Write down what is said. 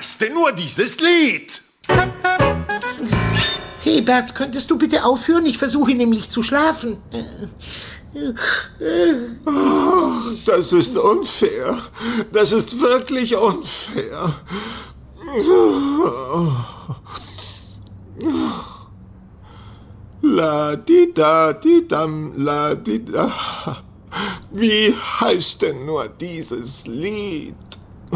heißt denn nur dieses Lied? Hebert, könntest du bitte aufhören? Ich versuche nämlich zu schlafen. Das ist unfair. Das ist wirklich unfair. La-di-da-di-dam, la-di-da. Wie heißt denn nur dieses Lied?